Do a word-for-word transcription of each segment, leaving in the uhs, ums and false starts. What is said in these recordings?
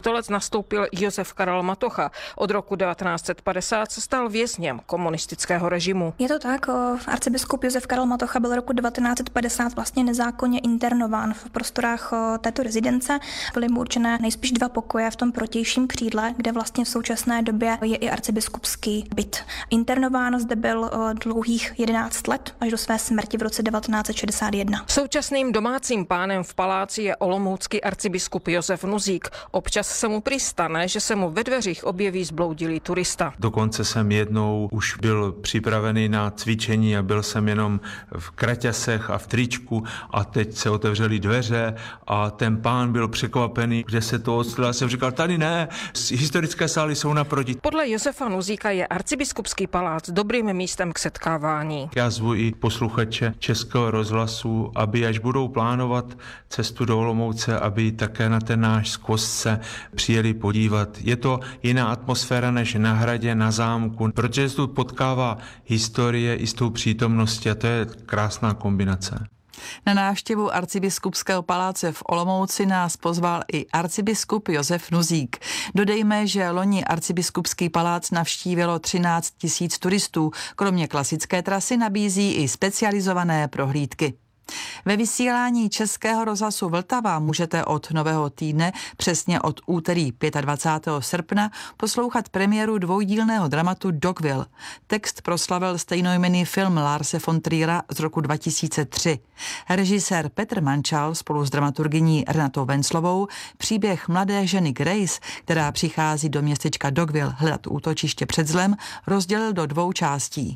Stolec nastoupil Josef Karel Matocha. Od roku devatenáct set padesát se stal vězněm komunistického režimu. Je to tak, arcibiskup Josef Karel Matocha byl roku devatenáct set padesát vlastně nezákonně internován v prostorách této rezidence. Byly mu určené nejspíš dva pokoje v tom protějším křídle, kde vlastně v současné době je i arcibiskupský byt. Internován zde byl dlouhých jedenáct let až do své smrti v roce devatenáct set šedesát jedna. Současným domácím pánem v paláci je olomoucký arcibiskup Josef Nuzík. Občas se mu přistane, že se mu ve dveřích objeví zbloudilý turista. Dokonce jsem jednou už byl připravený na cvičení a byl jsem jenom v kraťasech a v tričku a teď se otevřely dveře a ten pán byl překvapený, kde se to odstalo. Já jsem říkal, tady ne, historické sály jsou naproti. Podle Josefa Nuzíka je arcibiskupský palác dobrým místem k setkávání. Já zvu i posluchače Českého rozhlasu, aby až budou plánovat cestu do Olomouce, aby také na ten náš skvost se přijeli podívat. Je to jiná atmosféra než na hradě, na zámku, protože se tu potkává historie i s tou přítomností a to je krásná kombinace. Na návštěvu arcibiskupského paláce v Olomouci nás pozval i arcibiskup Josef Nuzík. Dodejme, že loni arcibiskupský palác navštívilo třináct tisíc turistů. Kromě klasické trasy nabízí i specializované prohlídky. Ve vysílání Českého rozhlasu Vltava můžete od nového týdne, přesně od úterý dvacátého pátého srpna, poslouchat premiéru dvoudílného dramatu Dogville. Text proslavil stejnojmenný film Larse von Triera z roku dva tisíce tři. Režisér Petr Mančal spolu s dramaturgyní Renatou Venclovou příběh mladé ženy Grace, která přichází do městečka Dogville hledat útočiště před zlem, rozdělil do dvou částí.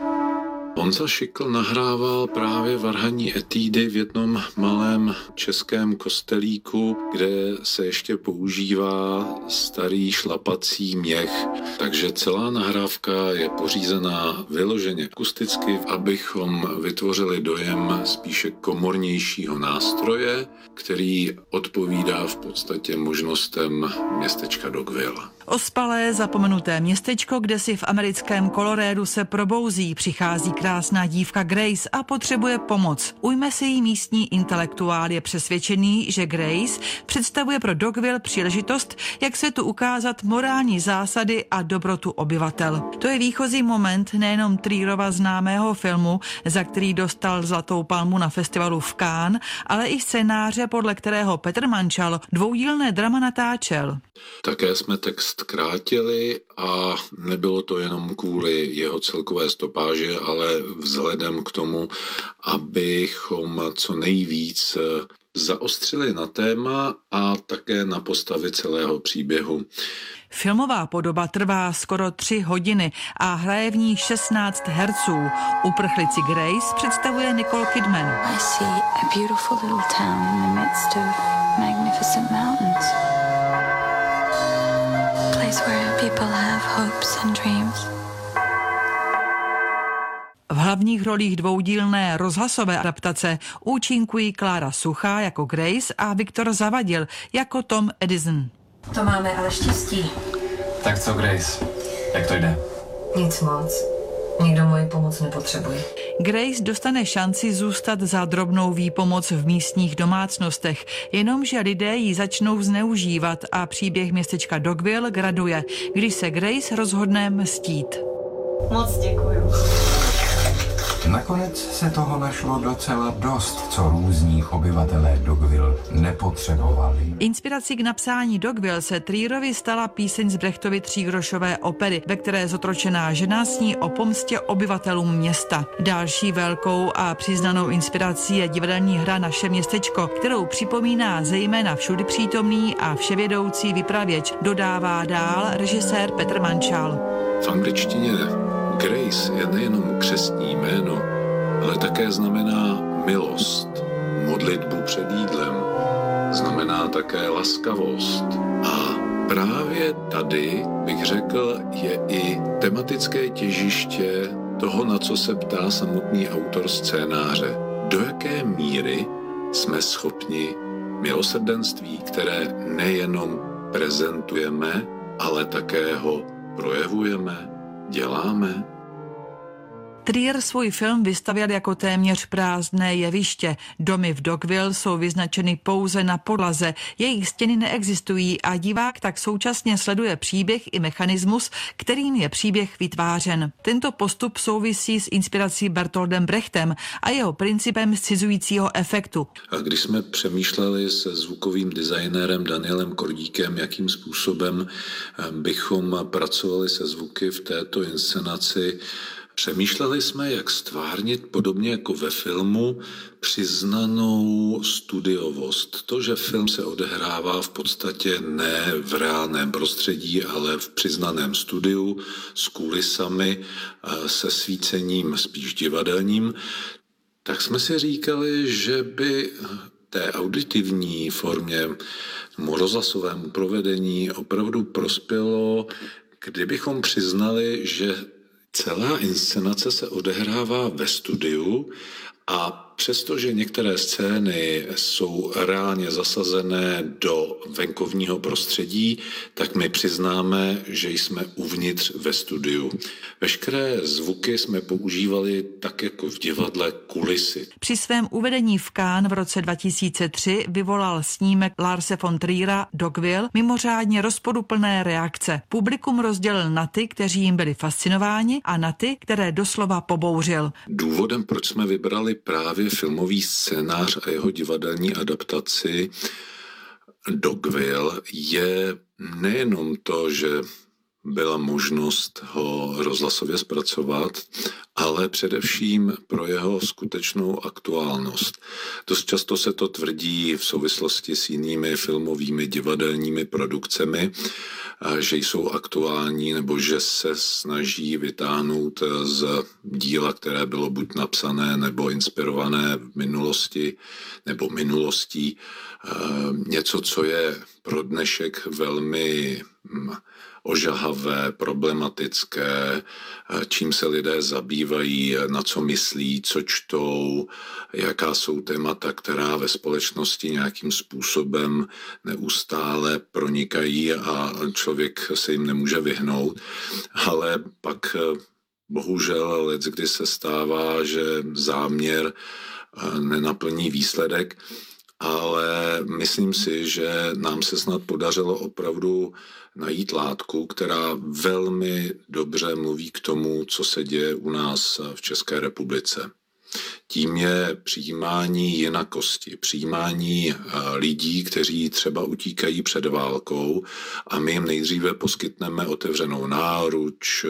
Honza Šikl nahrával právě varhanní etídy v jednom malém českém kostelíku, kde se ještě používá starý šlapací měch. Takže celá nahrávka je pořízená vyloženě akusticky, abychom vytvořili dojem spíše komornějšího nástroje, který odpovídá v podstatě možnostem městečka Dogville. Ospalé, zapomenuté městečko, kde si v americkém Colorédu se probouzí, přichází krásná dívka Grace a potřebuje pomoc. Ujme se jí místní intelektuál, je přesvědčený, že Grace představuje pro Dogville příležitost, jak světu ukázat morální zásady a dobrotu obyvatel. To je výchozí moment nejenom Trierova známého filmu, za který dostal Zlatou palmu na festivalu v Cannes, ale i scénáře, podle kterého Petr Mančal dvoudílné drama natáčel. Také jsme text krátili a nebylo to jenom kvůli jeho celkové stopáže, ale vzhledem k tomu, abychom co nejvíc zaostřili na téma a také na postavy celého příběhu. Filmová podoba trvá skoro tři hodiny a hraje v ní šestnáct herců. Uprchlici Grace představuje Nicole Kidman. I see a beautiful little town in the midst of magnificent mountains. Where people have hopes and dreams. V hlavních rolích dvoudílné rozhlasové adaptace účinkují Klára Suchá jako Grace a Viktor Zavadil jako Tom Edison. To máme ale štěstí. Tak co, Grace? Jak to jde? Nic moc. Nikdo moji pomoc nepotřebuje. Grace dostane šanci zůstat za drobnou výpomoc v místních domácnostech, jenomže lidé ji začnou zneužívat a příběh městečka Dogville graduje, když se Grace rozhodne mstít. Moc děkuju. Nakonec se toho našlo docela dost, co různí obyvatelé Dogville nepotřebovali. Inspirací k napsání Dogville se Trierovi stala píseň z Brechtovy třígrošové opery, ve které zotročená žena sní o pomstě obyvatelům města. Další velkou a přiznanou inspirací je divadelní hra Naše městečko, kterou připomíná zejména všudy přítomný a vševědoucí vypravěč, dodává dál režisér Petr Mančal. V angličtině Grace je nejenom křestní jméno, ale také znamená milost, modlitbu před jídlem, znamená také laskavost. A právě tady, bych řekl, je i tematické těžiště toho, na co se ptá samotný autor scénáře. Do jaké míry jsme schopni milosrdenství, které nejenom prezentujeme, ale také ho projevujeme, děláme? Trier svůj film vystavěl jako téměř prázdné jeviště. Domy v Dogville jsou vyznačeny pouze na podlaze, jejich stěny neexistují a divák tak současně sleduje příběh i mechanismus, kterým je příběh vytvářen. Tento postup souvisí s inspirací Bertoldem Brechtem a jeho principem scizujícího efektu. A když jsme přemýšleli se zvukovým designérem Danielem Kordíkem, jakým způsobem bychom pracovali se zvuky v této inscenaci, přemýšleli jsme, jak stvárnit podobně jako ve filmu přiznanou studiovost. To, že film se odehrává v podstatě ne v reálném prostředí, ale v přiznaném studiu s kulisami, se svícením spíš divadelním, tak jsme si říkali, že by té auditivní formě, rozhlasovému provedení opravdu prospělo, kdybychom přiznali, že celá inscenace se odehrává ve studiu a přestože některé scény jsou reálně zasazené do venkovního prostředí, tak my přiznáme, že jsme uvnitř ve studiu. Veškeré zvuky jsme používali tak jako v divadle kulisy. Při svém uvedení v Cannes v roce dva tisíce tři vyvolal snímek Larse von Triera Dogville mimořádně rozporuplné reakce. Publikum rozdělil na ty, kteří jim byli fascinováni, a na ty, které doslova pobouřil. Důvodem, proč jsme vybrali právě filmový scénář a jeho divadelní adaptaci Dogville, je nejenom to, že byla možnost ho rozhlasově zpracovat, ale především pro jeho skutečnou aktuálnost. Dost často se to tvrdí v souvislosti s jinými filmovými divadelními produkcemi, že jsou aktuální nebo že se snaží vytáhnout z díla, které bylo buď napsané nebo inspirované v minulosti nebo minulostí, něco, co je pro dnešek velmi ožahavé, problematické, čím se lidé zabývají, na co myslí, co čtou, jaká jsou témata, která ve společnosti nějakým způsobem neustále pronikají a člověk se jim nemůže vyhnout. Ale pak bohužel leckdy se stává, že záměr nenaplní výsledek, ale myslím si, že nám se snad podařilo opravdu najít látku, která velmi dobře mluví k tomu, co se děje u nás v České republice. Tím je přijímání jinakosti, přijímání lidí, kteří třeba utíkají před válkou a my jim nejdříve poskytneme otevřenou náruč,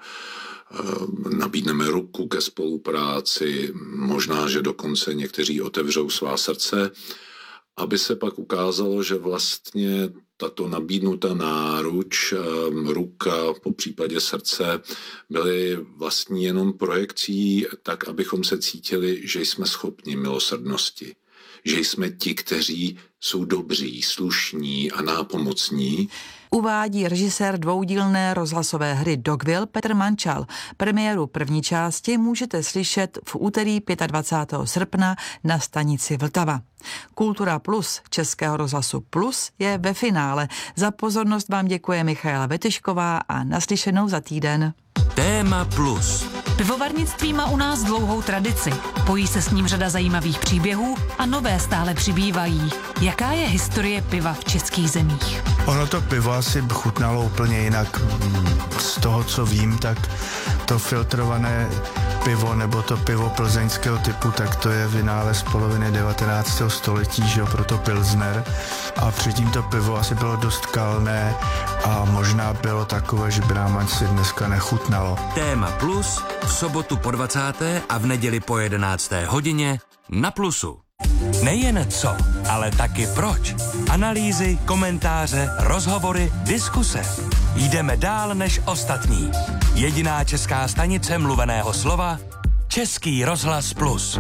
nabídneme ruku ke spolupráci, možná, že dokonce někteří otevřou svá srdce, aby se pak ukázalo, že vlastně tato nabídnutá náruč, ruka, po případě srdce, byly vlastně jenom projekcí tak, abychom se cítili, že jsme schopni milosrdnosti. Že jsme ti, kteří jsou dobří, slušní a nápomocní. Uvádí režisér dvoudílné rozhlasové hry Dogville Petr Mančal. Premiéru první části můžete slyšet v úterý dvacátého pátého srpna na stanici Vltava. Kultura Plus Českého rozhlasu Plus je ve finále. Za pozornost vám děkuje Michaela Vetešková a naslyšenou za týden. Téma Plus. Pivovarnictví má u nás dlouhou tradici. Pojí se s ním řada zajímavých příběhů a nové stále přibývají. Jaká je historie piva v českých zemích? Ono to pivo asi chutnalo úplně jinak. Z toho, co vím, tak to filtrované pivo nebo to pivo plzeňského typu, tak to je vynález poloviny devatenáctého století, že jo, proto Pilsner. A předtím to pivo asi bylo dost kalné a možná bylo takové, že by nám asi dneska nechutnalo. Téma Plus v sobotu po dvacáté a v neděli po jedenácté hodině na Plusu. Nejen co, ale taky proč. Analýzy, komentáře, rozhovory, diskuse. Jdeme dál než ostatní. Jediná česká stanice mluveného slova Český rozhlas Plus.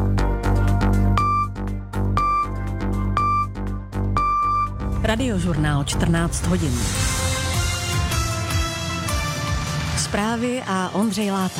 Radiožurnál čtrnáct hodin. Zprávy a Ondřej Láta.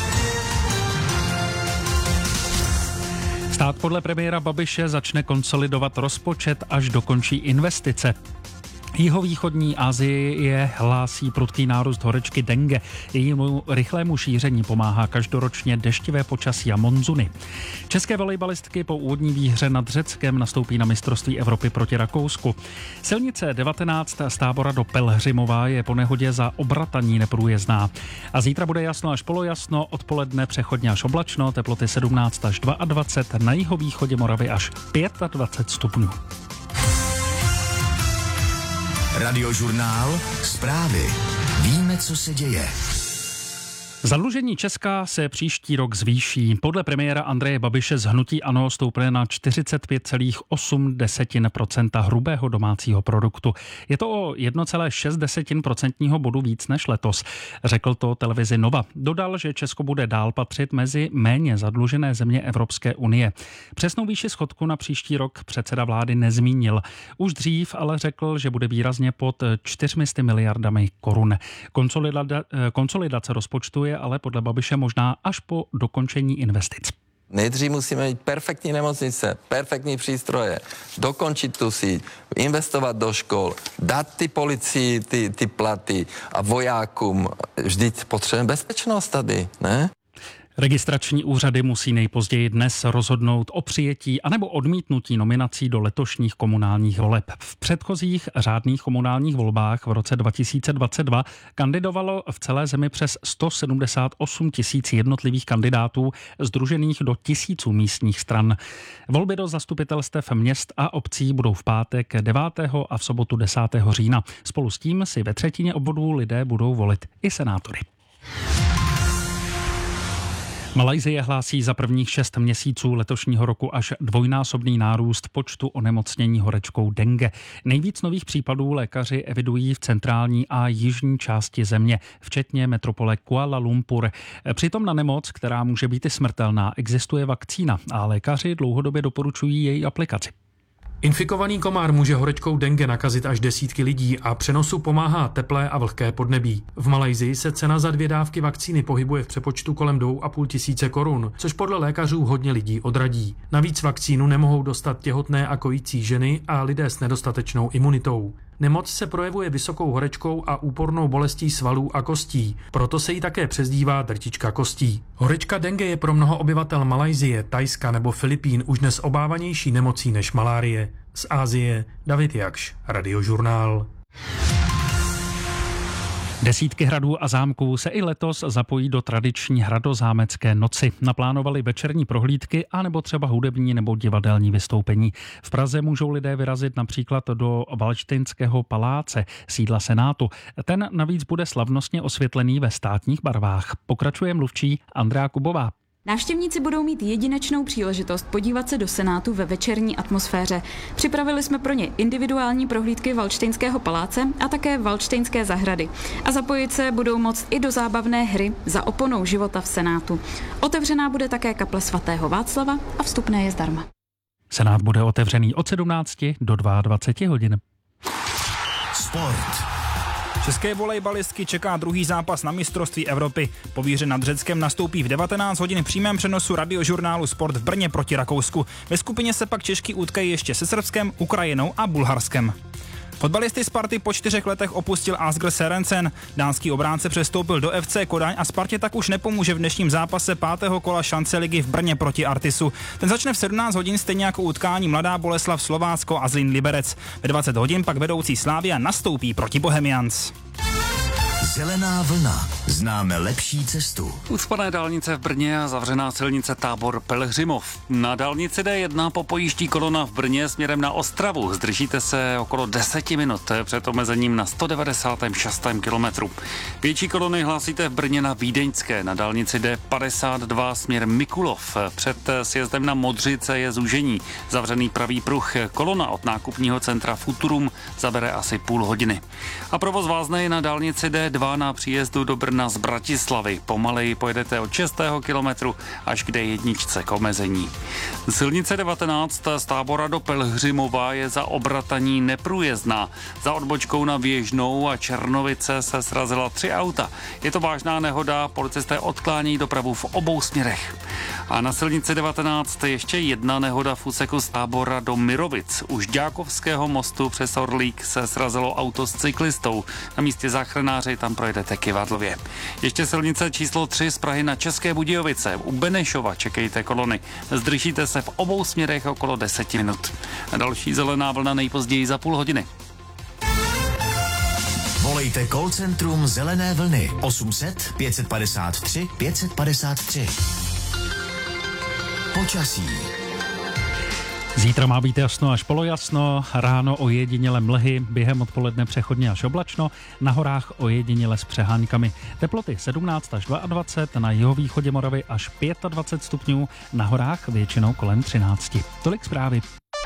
Stát podle premiéra Babiše začne konsolidovat rozpočet, až dokončí investice. Jihovýchodní Asie hlásí prudký nárůst horečky dengue. Jejímu rychlému šíření pomáhá každoročně deštivé počasí a monzuny. České volejbalistky po úvodní výhře nad Řeckem nastoupí na mistrovství Evropy proti Rakousku. Silnice devatenáct z Tábora do Pelhřimova je po nehodě za Obrataní neprůjezdná. A zítra bude jasno až polojasno, odpoledne přechodně až oblačno, teploty sedmnáct až dvacet dva, na jihovýchodě Moravy až dvacet pět stupňů. Radiožurnál, zprávy. Víme, co se děje. Zadlužení Česka se příští rok zvýší. Podle premiéra Andreje Babiše z hnutí ANO stoupne na čtyřicet pět celá osm procenta hrubého domácího produktu. Je to o jedna celá šest procentního bodu víc než letos. Řekl to televizi Nova. Dodal, že Česko bude dál patřit mezi méně zadlužené země Evropské unie. Přesnou výši schodku na příští rok předseda vlády nezmínil. Už dřív ale řekl, že bude výrazně pod čtyřmi miliardami korun. Konsolida- konsolidace rozpočtu je ale podle Babiše možná až po dokončení investic. Nejdřív musíme mít perfektní nemocnice, perfektní přístroje, dokončit tu síť, investovat do škol, dát ty policii ty, ty platy a vojákům. Vždyť potřebujeme bezpečnost tady, ne? Registrační úřady musí nejpozději dnes rozhodnout o přijetí anebo odmítnutí nominací do letošních komunálních voleb. V předchozích řádných komunálních volbách v roce dva tisíce dvacet dva kandidovalo v celé zemi přes sto sedmdesát osm tisíc jednotlivých kandidátů sdružených do tisíců místních stran. Volby do zastupitelstev měst a obcí budou v pátek devátého a v sobotu desátého října. Spolu s tím si ve třetině obvodů lidé budou volit i senátory. Malajsie hlásí za prvních šest měsíců letošního roku až dvojnásobný nárůst počtu onemocnění horečkou dengue. Nejvíc nových případů lékaři evidují v centrální a jižní části země, včetně metropole Kuala Lumpur. Přitom na nemoc, která může být i smrtelná, existuje vakcína a lékaři dlouhodobě doporučují její aplikaci. Infikovaný komár může horečkou dengue nakazit až desítky lidí a přenosu pomáhá teplé a vlhké podnebí. V Malajsii se cena za dvě dávky vakcíny pohybuje v přepočtu kolem dvou a půl tisíce korun, což podle lékařů hodně lidí odradí. Navíc vakcínu nemohou dostat těhotné a kojící ženy a lidé s nedostatečnou imunitou. Nemoc se projevuje vysokou horečkou a úpornou bolestí svalů a kostí, proto se jí také přezdívá drtička kostí. Horečka dengue je pro mnoho obyvatel Malajsie, Thajska nebo Filipín už dnes obávanější nemocí než malárie. Z Asie David Jakš, Radiožurnál. Desítky hradů a zámků se i letos zapojí do tradiční hradozámecké noci. Naplánovali večerní prohlídky anebo třeba hudební nebo divadelní vystoupení. V Praze můžou lidé vyrazit například do Valdštejnského paláce, sídla Senátu. Ten navíc bude slavnostně osvětlený ve státních barvách. Pokračuje mluvčí Andrea Kubová. Návštěvníci budou mít jedinečnou příležitost podívat se do Senátu ve večerní atmosféře. Připravili jsme pro ně individuální prohlídky Valdštejnského paláce a také Valdštejnské zahrady. A zapojit se budou moct i do zábavné hry Za oponou života v Senátu. Otevřená bude také kaple svatého Václava a vstupné je zdarma. Senát bude otevřený od sedmnácti do dvaceti dvou hodin. Sport. České volejbalistky čeká druhý zápas na mistrovství Evropy. Po výhře nad Řeckem nastoupí v devatenáct hodin v přímém přenosu Radiožurnálu Sport v Brně proti Rakousku. Ve skupině se pak Češky utkají ještě se Srbskem, Ukrajinou a Bulharskem. Fotbalisty Sparty po čtyřech letech opustil Asger Sørensen. Dánský obránce přestoupil do F C Kodaň a Spartě tak už nepomůže v dnešním zápase pátého kola šance ligy v Brně proti Artisu. Ten začne v sedmnáct hodin stejně jako utkání Mladá Boleslav Slovácko a Zlín Liberec. Ve dvacet hodin pak vedoucí Slavia nastoupí proti Bohemians. Zelená vlna. Známe lepší cestu. Ucpané dálnice v Brně a zavřená silnice Tábor Pelhřimov. Na dálnici D jedna popojíždí kolona v Brně směrem na Ostravu. Zdržíte se okolo deseti minut před omezením na sto devadesátém šestém kilometru. Větší kolony hlásíte v Brně na Vídeňské. Na dálnici D padesát dva směr Mikulov. Před sjezdem na Modřice je zúžení. Zavřený pravý pruh. Kolona od nákupního centra Futurum zabere asi půl hodiny. A provoz vázne je na dálnici D dva na příjezdu do Brna Brna z Bratislavy. Pomaleji pojedete od šestého kilometru až k D jedna k omezení. Silnice devatenáct z Tábora do Pelhřimova je za obrataní neprůjezdná. Za odbočkou na Běžnou a Černovice se srazila tři auta. Je to vážná nehoda, policisté odklání dopravu v obou směrech. A na silnici devatenáct ještě jedna nehoda v úseku z Tábora do Mirovic. U Žďákovského mostu přes Orlík se srazilo auto s cyklistou. Na místě záchranáři tam projedete kyvadlově. Ještě silnice číslo tři z Prahy na České Budějovice. U Benešova čekejte kolony. Zdržíte se v obou směrech okolo deset minut. A další zelená vlna nejpozději za půl hodiny. Volejte call centrum Zelené vlny osm set pět padesát tři pět padesát tři. Počasí. Zítra má být jasno až polojasno, ráno ojediněle mlhy, během odpoledne přechodně až oblačno, na horách ojediněle s přeháňkami. Teploty sedmnáct až dvacet dva, na jihovýchodě Moravy až dvacet pět stupňů, na horách většinou kolem třináct. Tolik zprávy.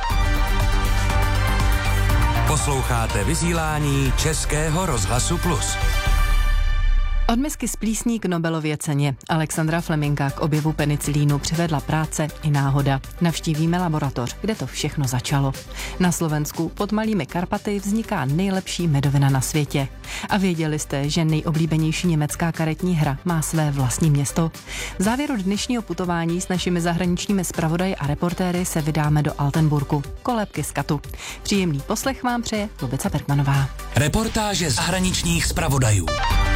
Posloucháte vysílání Českého rozhlasu Plus. Od misky z plísní k Nobelově ceně. Alexandra Fleminga k objevu penicilínu přivedla práce i náhoda. Navštívíme laboratoř, kde to všechno začalo. Na Slovensku pod Malými Karpaty vzniká nejlepší medovina na světě. A věděli jste, že nejoblíbenější německá karetní hra má své vlastní město? V závěru dnešního putování s našimi zahraničními zpravodaji a reportéry se vydáme do Altenburgu, kolébky z Katu. Příjemný poslech vám přeje Lubica Bergmanová. Reportáže zahraničních zpravodajů.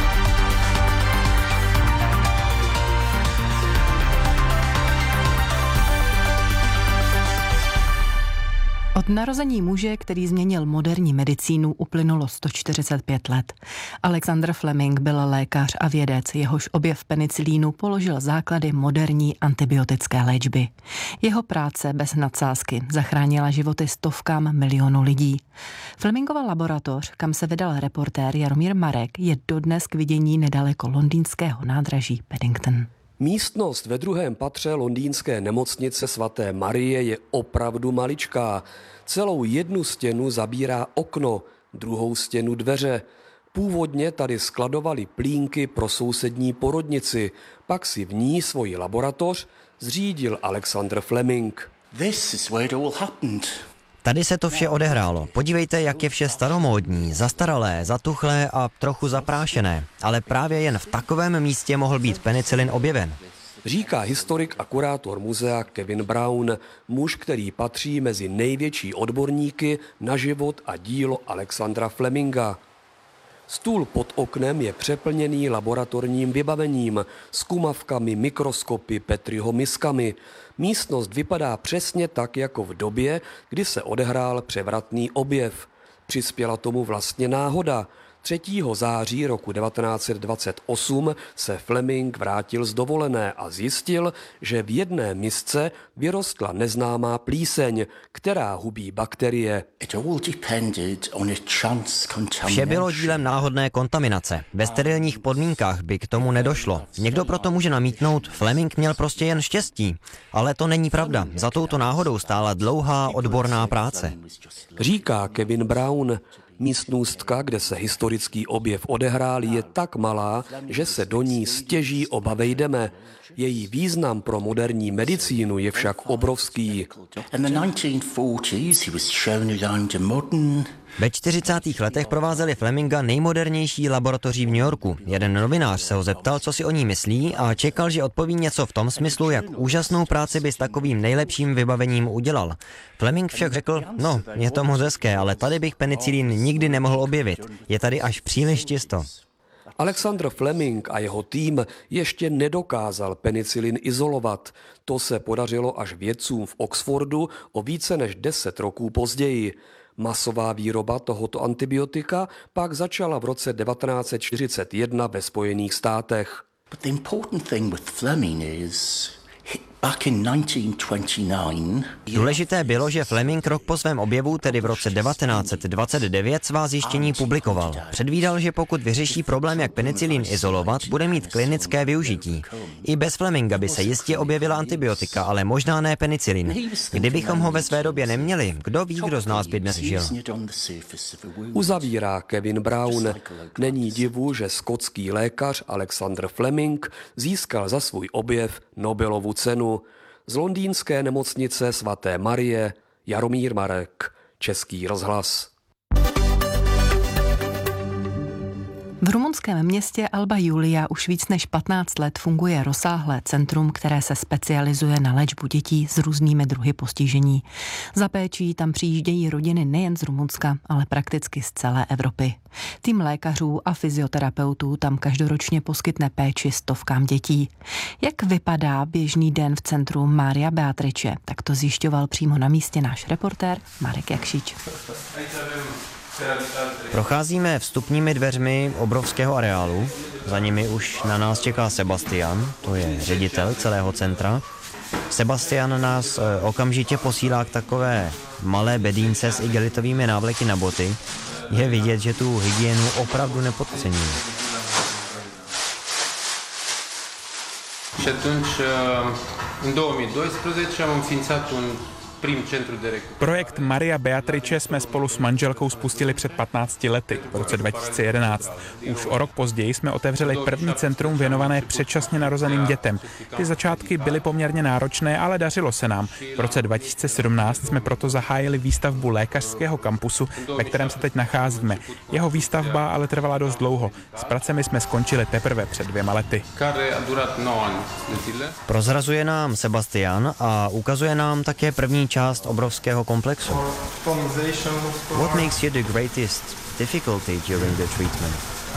Od narození muže, který změnil moderní medicínu, uplynulo sto čtyřicet pět let. Alexander Fleming byl lékař a vědec, jehož objev penicilínu položil základy moderní antibiotické léčby. Jeho práce bez nadsázky zachránila životy stovkám milionů lidí. Flemingova laboratoř, kam se vydal reportér Jaromír Marek, je dodnes k vidění nedaleko londýnského nádraží Paddington. Místnost ve druhém patře londýnské nemocnice svaté Marie je opravdu maličká. Celou jednu stěnu zabírá okno, druhou stěnu dveře. Původně tady skladovali plínky pro sousední porodnici, pak si v ní svoji laboratoř zřídil Alexander Fleming. This is where it all happened. Tady se to vše odehrálo. Podívejte, jak je vše staromódní, zastaralé, zatuchlé a trochu zaprášené. Ale právě jen v takovém místě mohl být penicilin objeven. Říká historik a kurátor muzea Kevin Brown, muž, který patří mezi největší odborníky na život a dílo Alexandra Fleminga. Stůl pod oknem je přeplněný laboratorním vybavením, zkumavkami, mikroskopy, Petryho miskami. Místnost vypadá přesně tak, jako v době, kdy se odehrál převratný objev. Přispěla tomu vlastně náhoda. třetího září roku devatenáct set dvacet osm se Fleming vrátil z dovolené a zjistil, že v jedné misce vyrostla neznámá plíseň, která hubí bakterie. Vše bylo dílem náhodné kontaminace. Ve sterilních podmínkách by k tomu nedošlo. Někdo proto může namítnout, Fleming měl prostě jen štěstí. Ale to není pravda. Za touto náhodou stála dlouhá odborná práce. Říká Kevin Brown. Místnostka, kde se historický objev odehrál, je tak malá, že se do ní stěží oba vejdeme. Její význam pro moderní medicínu je však obrovský. Ve čtyřicátých letech provázeli Fleminga nejmodernější laboratoří v New Yorku. Jeden novinář se ho zeptal, co si o ní myslí, a čekal, že odpoví něco v tom smyslu, jak úžasnou práci by s takovým nejlepším vybavením udělal. Fleming však řekl, no, je to moc hezké, ale tady bych penicilín nikdy nemohl objevit. Je tady až příliš čisto. Alexander Fleming a jeho tým ještě nedokázal penicilin izolovat. To se podařilo až vědcům v Oxfordu o více než deset roků později. Masová výroba tohoto antibiotika pak začala v roce devatenáct set čtyřicet jedna ve Spojených státech. Důležité bylo, že Fleming rok po svém objevu, tedy v roce devatenáct set dvacet devět, svá zjištění publikoval. Předvídal, že pokud vyřeší problém, jak penicilin izolovat, bude mít klinické využití. I bez Fleminga by se jistě objevila antibiotika, ale možná ne penicilin. Kdybychom ho ve své době neměli, kdo ví, kdo z nás by dnes žil. Uzavírá Kevin Brown. Není divu, že skotský lékař Alexander Fleming získal za svůj objev Nobelovu cenu. Z londýnské nemocnice svaté Marie Jaromír Marek, Český rozhlas. V rumunském městě Alba Iulia už víc než patnáct let funguje rozsáhlé centrum, které se specializuje na léčbu dětí s různými druhy postižení. Za péčí tam přijíždějí rodiny nejen z Rumunska, ale prakticky z celé Evropy. Tým lékařů a fyzioterapeutů tam každoročně poskytne péči stovkám dětí. Jak vypadá běžný den v centru Maria Beatrice? Tak to zjišťoval přímo na místě náš reportér Marek Jakšič. Procházíme vstupními dveřmi obrovského areálu. Za nimi už na nás čeká Sebastian, to je ředitel celého centra. Sebastian nás okamžitě posílá k takové malé bedínce s igelitovými návleky na boty. Je vidět, že tu hygienu opravdu nepodceňují. Și atunci, în două mii doisprezece, am înființat un prim centru de recuperare. Projekt Maria Beatrice jsme spolu s manželkou spustili před patnácti lety, v roce dva tisíce jedenáct. Už o rok později jsme otevřeli první centrum věnované předčasně narozeným dětem. Ty začátky byly poměrně náročné, ale dařilo se nám. V roce dva tisíce sedmnáct jsme proto zahájili výstavbu lékařského kampusu, ve kterém se teď nacházíme. Jeho výstavba ale trvala dost dlouho. S pracemi jsme skončili teprve před dvěma lety. Prozrazuje nám Sebastian a ukazuje nám také první část obrovského komplexu. What makes you the greatest difficulty during the treatment?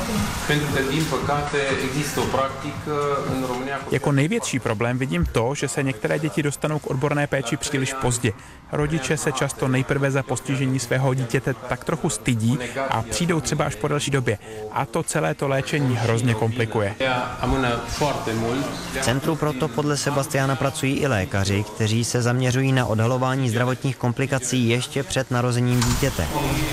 Jako největší problém vidím to, že se některé děti dostanou k odborné péči příliš pozdě. Rodiče se často nejprve za postižení svého dítěte tak trochu stydí a přijdou třeba až po delší době. A to celé to léčení hrozně komplikuje. V centru proto podle Sebastiana pracují i lékaři, kteří se zaměřují na odhalování zdravotních komplikací ještě před narozením dítěte.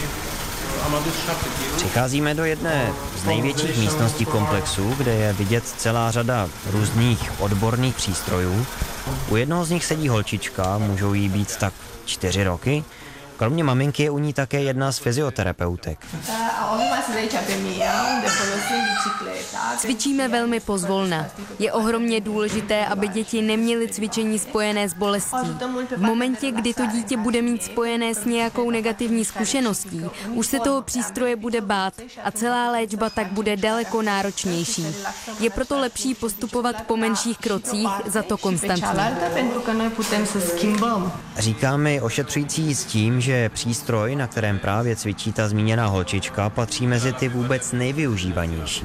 Přicházíme do jedné z největších místností komplexu, kde je vidět celá řada různých odborných přístrojů. U jednoho z nich sedí holčička, můžou jí být tak čtyři roky. Kromě maminky je u ní také jedna z fyzioterapeutek. Cvičíme velmi pozvolna. Je ohromně důležité, aby děti neměly cvičení spojené s bolestí. V momentě, kdy to dítě bude mít spojené s nějakou negativní zkušeností, už se toho přístroje bude bát a celá léčba tak bude daleko náročnější. Je proto lepší postupovat po menších krocích, za to konstantně. Říká mi ošetřující s tím, že přístroj, na kterém právě cvičí ta zmíněná holčička, patří mezi ty vůbec nejvyužívanější.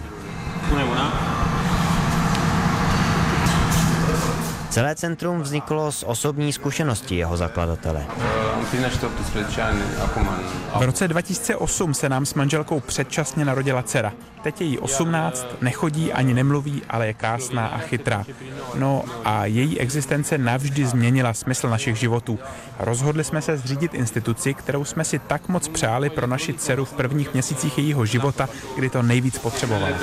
Celé centrum vzniklo z osobní zkušenosti jeho zakladatele. V roce dva tisíce osm se nám s manželkou předčasně narodila dcera. Teď je jí osmnáct, nechodí ani nemluví, ale je krásná a chytrá. No a její existence navždy změnila smysl našich životů. Rozhodli jsme se zřídit instituci, kterou jsme si tak moc přáli pro naši dceru v prvních měsících jejího života, kdy to nejvíc potřebovala.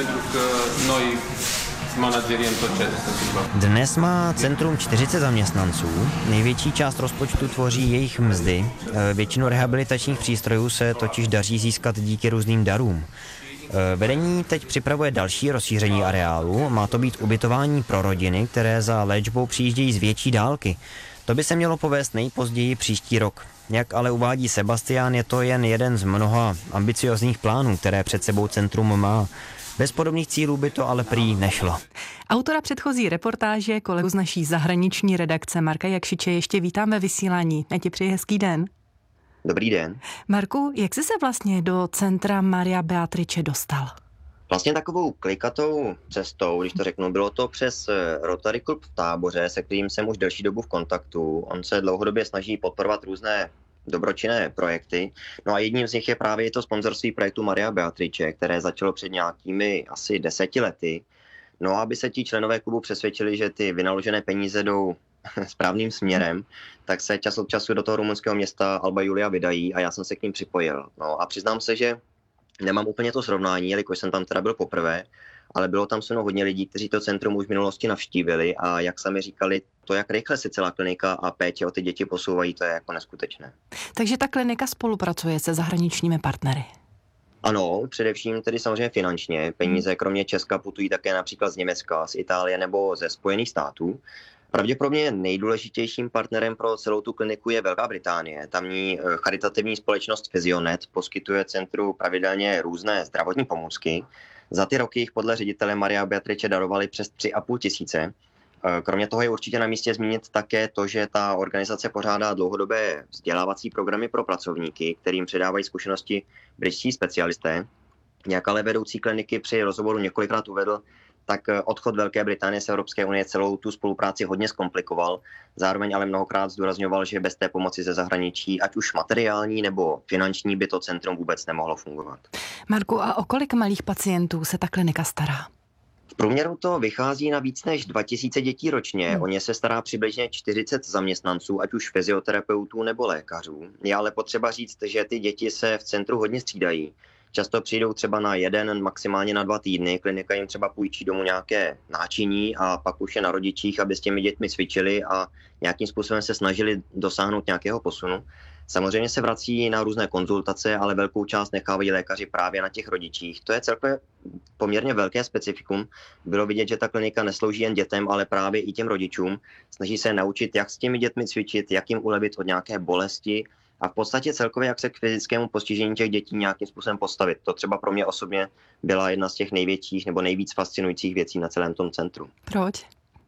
Dnes má centrum čtyřicet zaměstnanců, největší část rozpočtu tvoří jejich mzdy. Většinu rehabilitačních přístrojů se totiž daří získat díky různým darům. Vedení teď připravuje další rozšíření areálu, má to být ubytování pro rodiny, které za léčbou přijíždějí z větší dálky. To by se mělo povést nejpozději příští rok. Jak ale uvádí Sebastian, je to jen jeden z mnoha ambiciozních plánů, které před sebou centrum má. Bez podobných cílů by to ale prý nešlo. Autora předchozí reportáže, kolegu z naší zahraniční redakce Marka Jakšiče, ještě vítám ve vysílání. Já ti přeji hezký den. Dobrý den. Marku, jak jsi se vlastně do centra Maria Beatrice dostal? Vlastně takovou klikatou cestou, když to řeknu, bylo to přes Rotary Club v Táboře, se kterým jsem už delší dobu v kontaktu. On se dlouhodobě snaží podporovat různé dobročinné projekty. No a jedním z nich je právě to sponzorství projektu Maria Beatrice, které začalo před nějakými asi deseti lety. No a aby se ti členové klubu přesvědčili, že ty vynaložené peníze jdou správným směrem, tak se čas od času do toho rumunského města Alba Iulia vydají a já jsem se k ním připojil. No a přiznám se, že nemám úplně to srovnání, jelikož jsem tam teda byl poprvé, ale bylo tam se mnou hodně lidí, kteří to centrum už v minulosti navštívili a jak sami říkali, to, jak rychle se celá klinika a péče o ty děti posouvají, to je jako neskutečné. Takže ta klinika spolupracuje se zahraničními partnery. Ano, především tedy samozřejmě finančně. Peníze kromě Česka putují také například z Německa, z Itálie nebo ze Spojených států. Pravděpodobně nejdůležitějším partnerem pro celou tu kliniku je Velká Británie. Tamní charitativní společnost Physionet poskytuje centru pravidelně různé zdravotní pomůcky. Za ty roky jich podle ředitele Maria Beatrice darovali přes tři a půl tisíce. Kromě toho je určitě na místě zmínit také to, že ta organizace pořádá dlouhodobé vzdělávací programy pro pracovníky, kterým předávají zkušenosti britští specialisté. Jak ale vedoucí kliniky při rozhovoru několikrát uvedl, tak odchod Velké Británie z Evropské unie celou tu spolupráci hodně zkomplikoval. Zároveň ale mnohokrát zdůrazňoval, že bez té pomoci ze zahraničí, ať už materiální nebo finanční, by to centrum vůbec nemohlo fungovat. Marku, a o kolik malých pacientů se ta klinika stará? V průměru to vychází na víc než dva tisíce dětí ročně. Hmm. O ně se stará přibližně čtyřicet zaměstnanců, ať už fyzioterapeutů nebo lékařů. Je ale potřeba říct, že ty děti se v centru hodně střídají. Často přijdou třeba na jeden, maximálně na dva týdny. Klinika jim třeba půjčí domů nějaké náčiní a pak už je na rodičích, aby s těmi dětmi cvičili a nějakým způsobem se snažili dosáhnout nějakého posunu. Samozřejmě se vrací na různé konzultace, ale velkou část nechávají lékaři právě na těch rodičích. To je celkově poměrně velké specifikum. Bylo vidět, že ta klinika neslouží jen dětem, ale právě i těm rodičům. Snaží se naučit, jak s těmi dětmi cvičit, jak jim ulevit od nějaké bolesti a v podstatě celkově, jak se k fyzickému postižení těch dětí nějakým způsobem postavit. To třeba pro mě osobně byla jedna z těch největších nebo nejvíc fascinujících věcí na celém tom centru. Proč?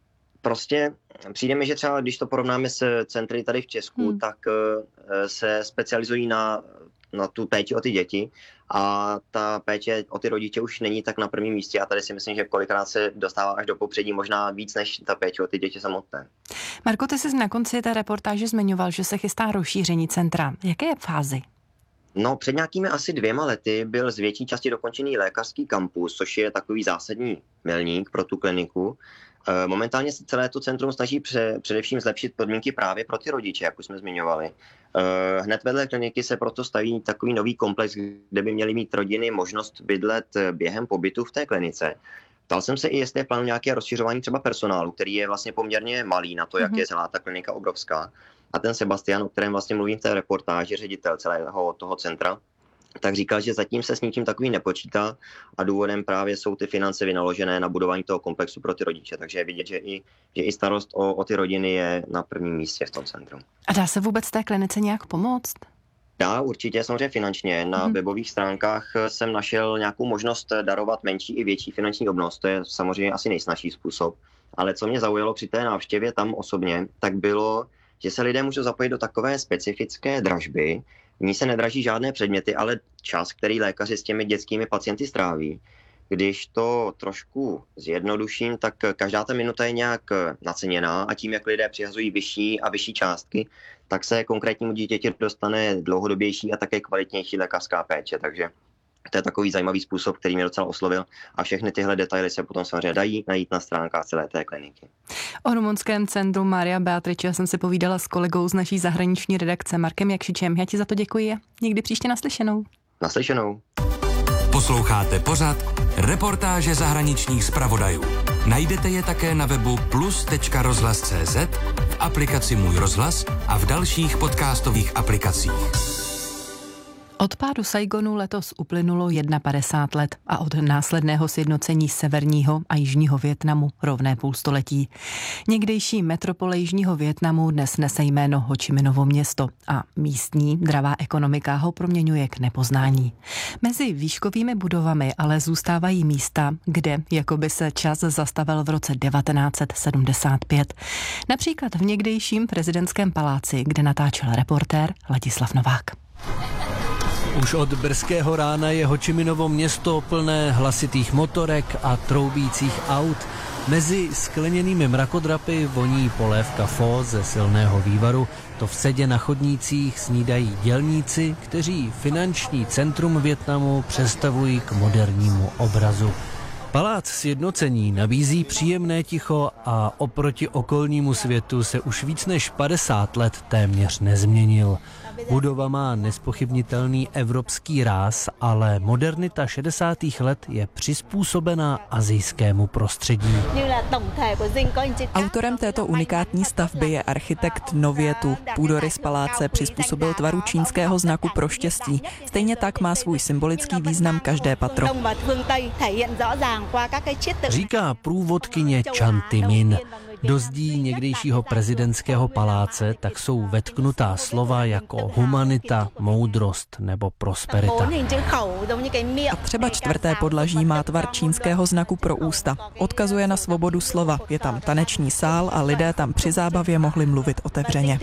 Prostě přijde mi, že třeba když to porovnáme s centry tady v Česku, hmm. tak se specializují na, na tu péči o ty děti a ta péče o ty rodiče už není tak na prvním místě a tady si myslím, že kolikrát se dostává až do popředí, možná víc než ta péče o ty děti samotné. Marko, ty jsi na konci té reportáže zmiňoval, že se chystá rozšíření centra. Jaké je fázi? No, před nějakými asi dvěma lety byl z větší části dokončený lékařský kampus, což je takový zásadní milník pro tu kliniku. Momentálně se celé to centrum snaží pře- především zlepšit podmínky právě pro ty rodiče, jak už jsme zmiňovali. Hned vedle kliniky se proto staví takový nový komplex, kde by měly mít rodiny možnost bydlet během pobytu v té klinice. Ptal jsem se i, jestli je plán nějaké rozšiřování třeba personálu, který je vlastně poměrně malý na to, jak mm-hmm. je celá ta klinika obrovská. A ten Sebastian, o kterém vlastně mluvím v té reportáži, ředitel celého toho centra, tak říkal, že zatím se s ničím takovým nepočítá a důvodem právě jsou ty finance vynaložené na budování toho komplexu pro ty rodiče. Takže je vidět, že i, že i starost o, o ty rodiny je na prvním místě v tom centru. A dá se vůbec té klinice nějak pomoct? Dá, určitě, samozřejmě finančně. Na hmm. webových stránkách jsem našel nějakou možnost darovat menší i větší finanční obnos. To je samozřejmě asi nejsnažší způsob. Ale co mě zaujalo při té návštěvě tam osobně, tak bylo, že se lidé můžou zapojit do takové specifické dražby. V ní se nedraží žádné předměty, ale čas, který lékaři s těmi dětskými pacienty stráví. Když to trošku zjednoduším, tak každá ta minuta je nějak naceněná a tím, jak lidé přihazují vyšší a vyšší částky, tak se konkrétnímu dítěti dostane dlouhodobější a také kvalitnější lékařská péče. Takže to je takový zajímavý způsob, který mě docela oslovil a všechny tyhle detaily se potom samozřejmě dají najít na stránkách celé té kliniky. O rumunském centru Maria Beatrice jsem si povídala s kolegou z naší zahraniční redakce Markem Jakšičem. Já ti za to děkuji a někdy příště naslyšenou. Naslyšenou. Posloucháte pořad Reportáže zahraničních zpravodajů. Najdete je také na webu plus tečka rozhlas tečka cé zet, v aplikaci Můj rozhlas a v dalších podcastových aplikacích. Od pádu Saigonu letos uplynulo padesát jedna let a od následného sjednocení severního a jižního Vietnamu rovné půlstoletí. Někdejší metropole jižního Vietnamu dnes nese jméno Ho Chi Minovo město a místní dravá ekonomika ho proměňuje k nepoznání. Mezi výškovými budovami ale zůstávají místa, kde jakoby se čas zastavil v roce devatenáct set sedmdesát pět. Například v někdejším prezidentském paláci, kde natáčel reportér Ladislav Novák. Už od brzkého rána je Ho Chi Minovo město plné hlasitých motorek a troubících aut. Mezi skleněnými mrakodrapy voní polévka pho ze silného vývaru. To v sedě na chodnících snídají dělníci, kteří finanční centrum Vietnamu přestavují k modernímu obrazu. Palác Sjednocení nabízí příjemné ticho a oproti okolnímu světu se už víc než padesát let téměř nezměnil. Budova má nespochybnitelný evropský ráz, ale modernita šedesátých let je přizpůsobená asijskému prostředí. Autorem této unikátní stavby je architekt Novietu. Půdorys paláce přizpůsobil tvaru čínského znaku pro štěstí. Stejně tak má svůj symbolický význam každé patro. Říká průvodkyně Chan Timin. Do zdí někdejšího prezidentského paláce tak jsou vetknutá slova jako humanita, moudrost nebo prosperita. A třeba čtvrté podlaží má tvar čínského znaku pro ústa. Odkazuje na svobodu slova. Je tam taneční sál a lidé tam při zábavě mohli mluvit otevřeně.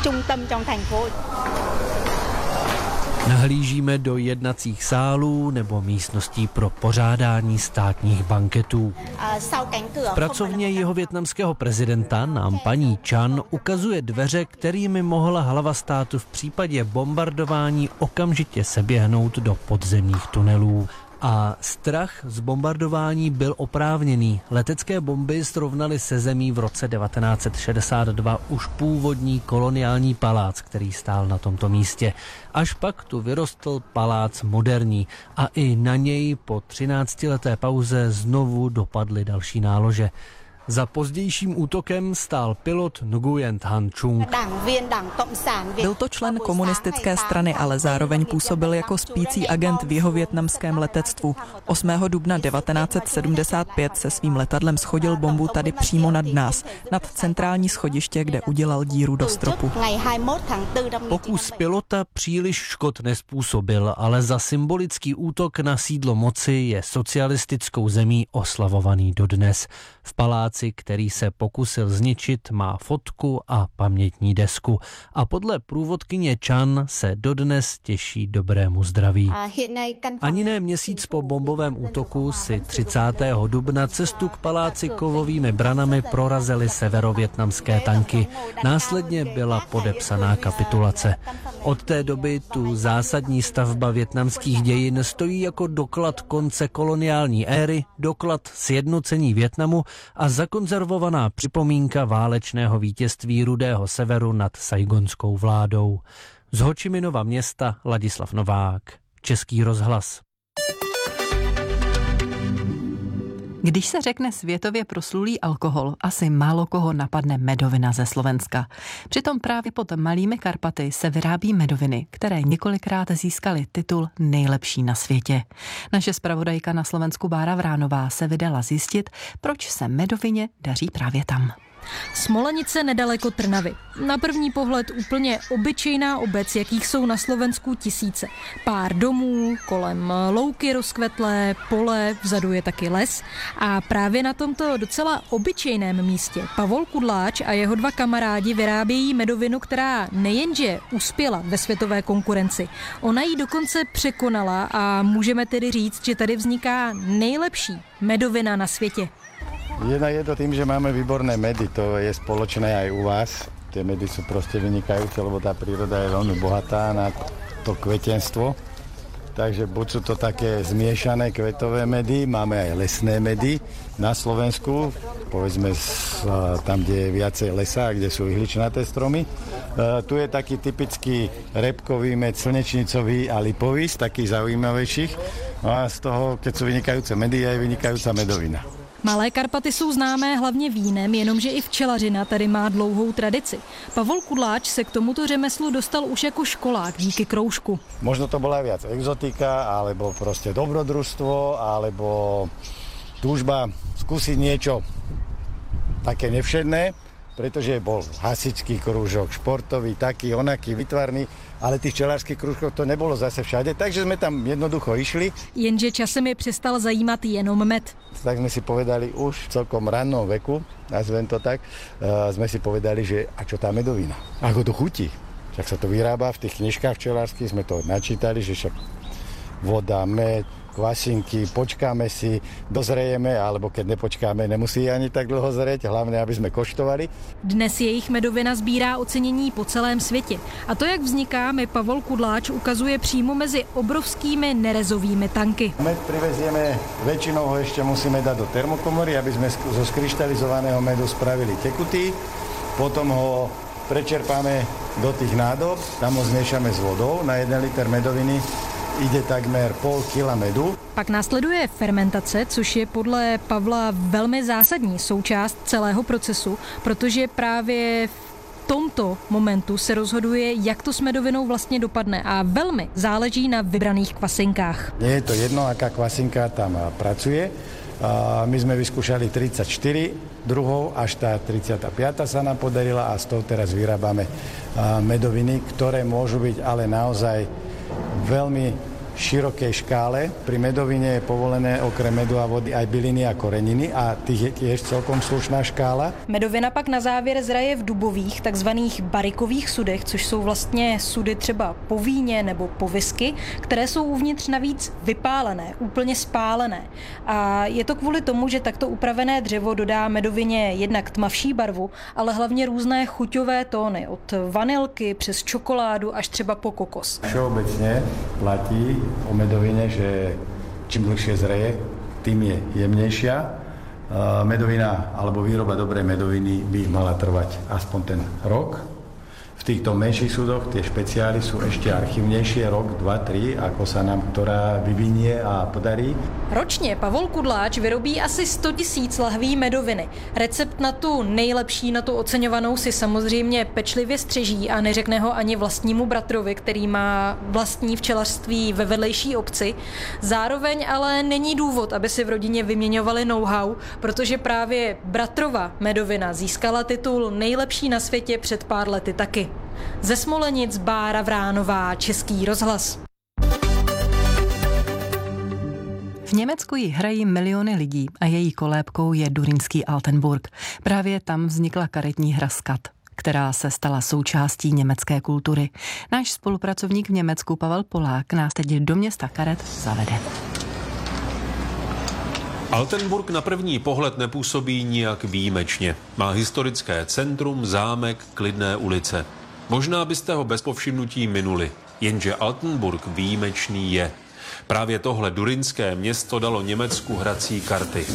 Nahlížíme do jednacích sálů nebo místností pro pořádání státních banketů. V pracovně jihovietnamského prezidenta nám paní Chan ukazuje dveře, kterými mohla hlava státu v případě bombardování okamžitě seběhnout do podzemních tunelů. A strach z bombardování byl oprávněný. Letecké bomby srovnaly se zemí v roce devatenáct set šedesát dva už původní koloniální palác, který stál na tomto místě. Až pak tu vyrostl palác moderní a i na něj po třináctileté pauze znovu dopadly další nálože. Za pozdějším útokem stál pilot Nguyen Thanh Chung. Byl to člen komunistické strany, ale zároveň působil jako spící agent v jihovietnamském letectvu. osmého dubna devatenáct set sedmdesát pět se svým letadlem shodil bombu tady přímo nad nás, nad centrální schodiště, kde udělal díru do stropu. Pokus pilota příliš škod nespůsobil, ale za symbolický útok na sídlo moci je socialistickou zemí oslavovaný dodnes. V paláci, který se pokusil zničit, má fotku a pamětní desku. A podle průvodkyně Chan se dodnes těší dobrému zdraví. Ani ne měsíc po bombovém útoku si třicátého dubna cestu k paláci kovovými branami prorazily severovietnamské tanky. Následně byla podepsaná kapitulace. Od té doby tu zásadní stavba vietnamských dějin stojí jako doklad konce koloniální éry, doklad sjednocení Vietnamu a zakonzervovaná připomínka válečného vítězství Rudého severu nad saigonskou vládou. Z Ho Chi Minhova města Ladislav Novák, Český rozhlas. Když se řekne světově proslulý alkohol, asi málo koho napadne medovina ze Slovenska. Přitom právě pod Malými Karpaty se vyrábí medoviny, které několikrát získaly titul nejlepší na světě. Naše zpravodajka na Slovensku Bára Vránová se vydala zjistit, proč se medovině daří právě tam. Smolenice nedaleko Trnavy. Na první pohled úplně obyčejná obec, jakých jsou na Slovensku tisíce. Pár domů, kolem louky rozkvetlé, pole, vzadu je taky les. A právě na tomto docela obyčejném místě Pavol Kudláč a jeho dva kamarádi vyrábějí medovinu, která nejenže uspěla ve světové konkurenci, ona ji dokonce překonala a můžeme tedy říct, že tady vzniká nejlepší medovina na světě. Jedna je to tým, že máme výborné medy, to je spoločné aj u vás. Tie medy sú proste vynikajúce, lebo tá príroda je veľmi bohatá na to kvetenstvo. Takže buď sú to také zmiešané kvetové medy, máme aj lesné medy na Slovensku, povedzme tam, kde je viacej lesa, kde sú ihličnaté stromy. Uh, tu je taký typický repkový med, slnečnicový a lipový, z takých zaujímavejších. No a z toho, keď sú vynikajúce medy, je vynikajúca medovina. Malé Karpaty jsou známé hlavně vínem, jenomže i včelařina tady má dlouhou tradici. Pavol Kudláč se k tomuto řemeslu dostal už jako školák díky kroužku. Možno to bola viac exotika, alebo proste dobrodružstvo, alebo túžba skúsiť niečo také nevšedné, pretože bol hasičský krúžok, športový, taký, onaký, vytvarný, ale tých včelářských krúžkov to nebolo zase všade, takže sme tam jednoducho išli. Jenže časem je přestal zajímat jenom med. Tak sme si povedali už v celkom rannom veku, nazvem to tak, uh, sme si povedali, že a čo tá medovina? Ako to chutí? Však sa to vyrába v tých knižkách včelárských, sme to načítali, že však voda, med, kvasinky, počkáme si, dozrejeme, alebo keď nepočkáme, nemusí ani tak dlho zrieť, hlavne, aby sme koštovali. Dnes jejich medovina sbírá ocenění po celém světě. A to, jak vzniká, mi Pavol Kudláč ukazuje přímo mezi obrovskými nerezovými tanky. Med privezieme, väčšinou ho ešte musíme dať do termokomory, aby sme zo skryštalizovaného medu spravili tekutý. Potom ho prečerpáme do tých nádob, tam ho zmiešame s vodou. Na jeden liter medoviny ide takmer pol kila medu. Pak následuje fermentace, což je podle Pavla velmi zásadní součást celého procesu, protože právě v tomto momentu se rozhoduje, jak to s medovinou vlastně dopadne a velmi záleží na vybraných kvasinkách. Nie je to jedno, aká kvasinka tam pracuje. My sme vyskúšali tridsaťštyri druhov, až tá tridsiata piata sa nám podarila a z toho teraz vyrábame medoviny, ktoré môžu byť ale naozaj veľmi širokej škále. Pri medovine je povolené okrem medu a vody aj byliny a koreniny a tých je tiež celkom slušná škála. Medovina pak na závěr zraje v dubových, takzvaných barikových sudech, což jsou vlastně sudy třeba po víně nebo po whisky, které jsou uvnitř navíc vypálené, úplně spálené. A je to kvůli tomu, že takto upravené dřevo dodá medovině jednak tmavší barvu, ale hlavně různé chuťové tóny, od vanilky přes čokoládu až třeba po kokos. Všeobecne platí o medovine, že čím dlhšie zreje, tým je jemnejšia. Medovina alebo výroba dobrej medoviny by mala trvať aspoň ten rok. V týchto menších súdoch tie špeciály sú ešte archívnejšie, rok, dva, tri, ako sa nám ktorá vyvinie a podarí. Ročně Pavol Kudláč vyrobí asi sto tisíc lahví medoviny. Recept na tu nejlepší, na tu oceňovanou si samozřejmě pečlivě střeží a neřekne ho ani vlastnímu bratrovi, který má vlastní včelařství ve vedlejší obci. Zároveň ale není důvod, aby si v rodině vyměňovali know-how, protože právě bratrova medovina získala titul nejlepší na světě před pár lety taky. Ze Smolenic Bára Vránová, Český rozhlas. V Německu ji hrají miliony lidí a její kolébkou je Durínský Altenburg. Právě tam vznikla karetní hra Skat, která se stala součástí německé kultury. Náš spolupracovník v Německu Pavel Polák nás teď do města karet zavede. Altenburg na první pohled nepůsobí nijak výjimečně. Má historické centrum, zámek, klidné ulice. Možná byste ho bez povšimnutí minuli, jenže Altenburg výjimečný je. Právě tohle durynské město dalo Německu hrací karty.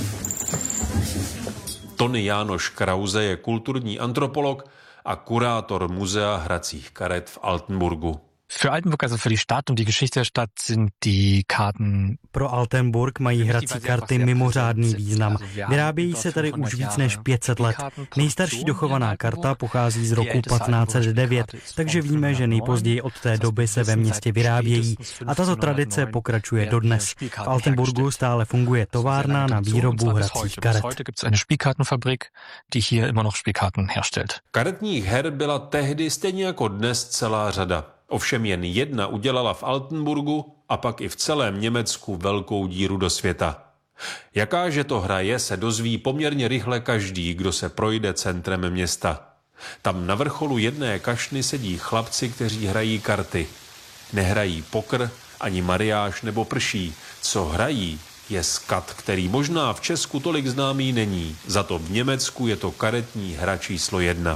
Tony Jánoš Krause je kulturní antropolog a kurátor muzea hracích karet v Altenburgu. Für Altenburg, also für die Stadt und die Geschichte der Stadt, sind die Karten. Pro Altenburg mají hrací karty mimořádný význam. Vyrábějí se tady už víc než pět set let. Nejstarší dochovaná karta pochází z roku patnáct set devět, takže víme, že nejpozději od té doby se ve městě vyrábějí. A tato tradice pokračuje dodnes. V Altenburgu stále funguje továrna na výrobu hracích karet. Karetních her byla tehdy stejně jako dnes celá řada. Ovšem jen jedna udělala v Altenburgu a pak i v celém Německu velkou díru do světa. Jakáže to hra je, se dozví poměrně rychle každý, kdo se projde centrem města. Tam na vrcholu jedné kašny sedí chlapci, kteří hrají karty. Nehrají pokr, ani mariáš nebo prší. Co hrají, je skat, který možná v Česku tolik známý není. Za to v Německu je to karetní hra číslo jedna.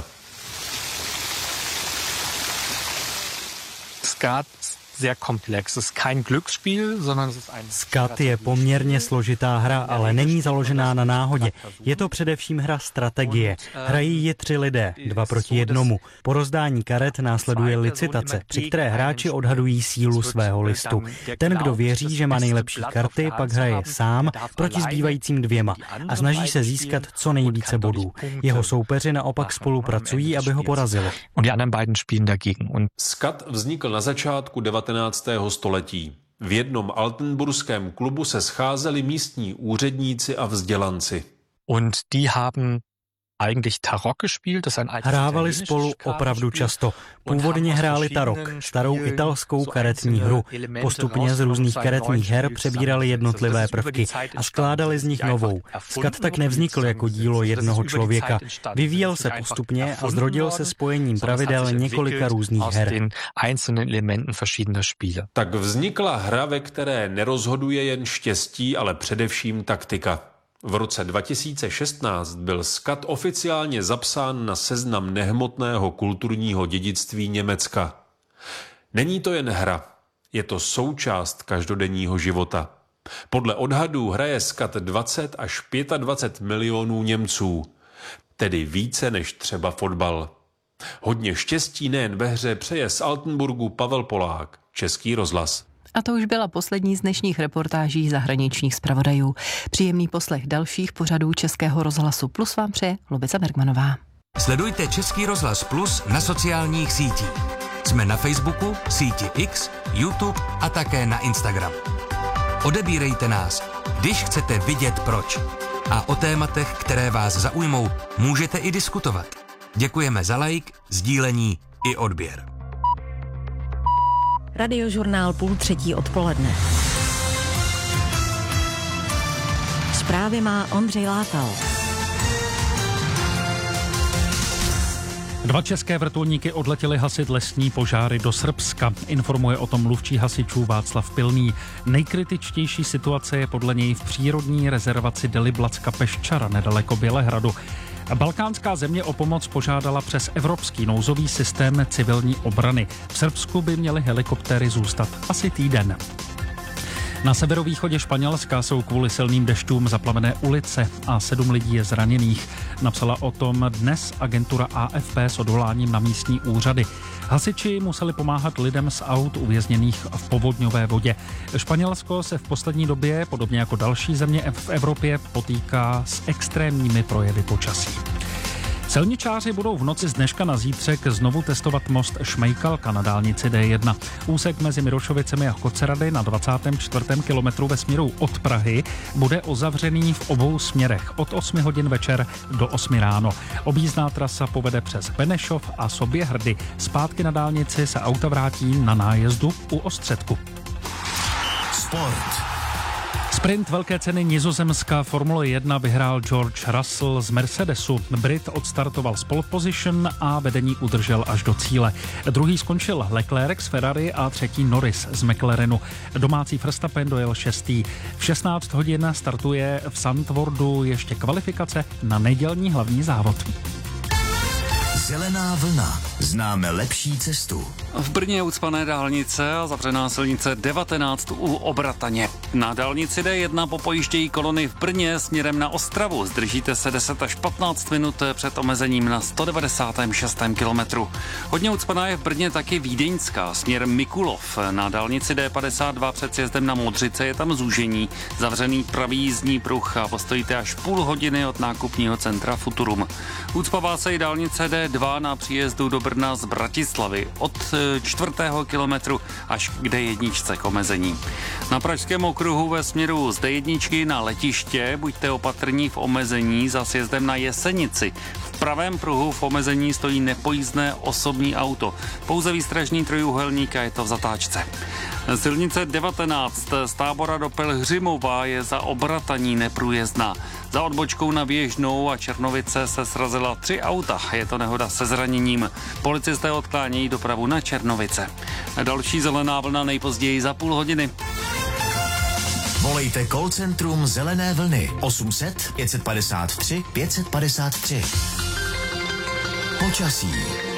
Skat sehr komplex. Es ist kein Glücksspiel, sondern es ist ein Skat je poměrně složitá hra, ale není založená na náhodě. Je to především hra strategie. Hrají ji tři lidé, dva proti jednomu. Po rozdání karet následuje licitace, při které hráči odhadují sílu svého listu. Ten, kdo věří, že má nejlepší karty, pak hraje sám proti zbývajícím dvěma a snaží se získat co nejvíce bodů. Jeho soupeři naopak spolupracují, aby ho porazili. Skat vznikl na začátku devatenáctého století. V jednom altenburském klubu se scházeli místní úředníci a vzdělanci. Und die haben Hrávali spolu opravdu často. Původně hráli tarok, starou italskou karetní hru. Postupně z různých karetních her přebírali jednotlivé prvky a skládali z nich novou. Skat tak nevznikl jako dílo jednoho člověka. Vyvíjel se postupně a zrodil se spojením pravidel několika různých her. Tak vznikla hra, ve které nerozhoduje jen štěstí, ale především taktika. V roce dva tisíce šestnáct byl skat oficiálně zapsán na seznam nehmotného kulturního dědictví Německa. Není to jen hra, je to součást každodenního života. Podle odhadů hraje skat dvacet až dvacet pět milionů Němců, tedy více než třeba fotbal. Hodně štěstí nejen ve hře přeje z Altenburgu Pavel Polák, Český rozhlas. A to už byla poslední z dnešních reportáží zahraničních zpravodajů. Příjemný poslech dalších pořadů Českého rozhlasu Plus vám přeje Lubica Bergmanová. Sledujte Český rozhlas Plus na sociálních sítích. Jsme na Facebooku, síti X, YouTube a také na Instagram. Odebírejte nás, když chcete vidět proč. A o tématech, které vás zaujmou, můžete i diskutovat. Děkujeme za like, sdílení i odběr. Radiožurnál půl třetí odpoledne. Zprávy má Ondřej Látal. Dva české vrtulníky odletěly hasit lesní požáry do Srbska. Informuje o tom mluvčí hasičů Václav Pilný. Nejkritičtější situace je podle něj v přírodní rezervaci Deliblacka Peščara nedaleko Bělehradu. Balkánská země o pomoc požádala přes evropský nouzový systém civilní obrany. V Srbsku by měly helikoptéry zůstat asi týden. Na severovýchodě Španělska jsou kvůli silným dešťům zaplavené ulice a sedm lidí je zraněných. Napsala o tom dnes agentura A F P s odvoláním na místní úřady. Hasiči museli pomáhat lidem z aut uvězněných v povodňové vodě. Španělsko se v poslední době, podobně jako další země v Evropě, potýká s extrémními projevy počasí. Silničáři budou v noci z dneška na zítřek znovu testovat most Šmejkalka na dálnici D jedna. Úsek mezi Mirošovicemi a Kocerady na dvacátém čtvrtém kilometru ve směru od Prahy bude uzavřený v obou směrech od osmi hodin večer do osmi ráno. Objízdná trasa povede přes Benešov a Soběhrdy. Zpátky na dálnici se auta vrátí na nájezdu u Ostředku. Sport. Sprint velké ceny Nizozemska Formule jedna vyhrál George Russell z Mercedesu. Brit odstartoval z pole position a vedení udržel až do cíle. Druhý skončil Leclerc z Ferrari a třetí Norris z McLarenu. Domácí Verstappen dojel šestý. V šestnáct hodin startuje v Zandvoortu ještě kvalifikace na nedělní hlavní závod. Zelená vlna. Známe lepší cestu. V Brně je ucpané dálnice a zavřená silnice devatenáct u Obrataně. Na dálnici D jedna popojíždějí kolony v Brně směrem na Ostravu. Zdržíte se deset až patnáct minut před omezením na sto devadesátém šestém kilometru. Hodně ucpaná je v Brně taky Vídeňská směrem Mikulov. Na dálnici D padesát dva před sjezdem na Modřice je tam zúžení. Zavřený pravý jízdní pruh a postojíte až půl hodiny od nákupního centra Futurum. Ucpává se i dálnice D dva na příjezdu do Brna z Bratislavy od čtvrtého kilometru až k D jedna k omezení. Na Pražském okruhu ve směru z D jedna na letiště buďte opatrní v omezení za sjezdem na Jesenici. V pravém pruhu v omezení stojí nepojízdné osobní auto. Pouze výstražný trojúhelník a je to v zatáčce. Silnice devatenáct z Tábora do Pelhřimova je za Obrataní neprůjezdná. Za odbočkou na Běžnou a Černovice se srazila tři auta. Je to nehoda se zraněním. Policisté odklánějí dopravu na Černovice. Další zelená vlna nejpozději za půl hodiny. Volejte call centrum Zelené vlny osm set pět padesát tři pět padesát tři. Počasí.